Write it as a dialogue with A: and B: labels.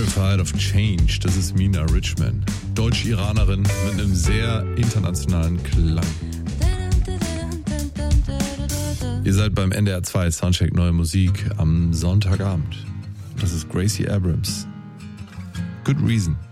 A: Terrified of Change, das ist Mina Richman. Deutsch-Iranerin mit einem sehr internationalen Klang. Ihr seid beim NDR 2 Soundcheck Neue Musik am Sonntagabend. Das ist Gracie Abrams. Good Reason.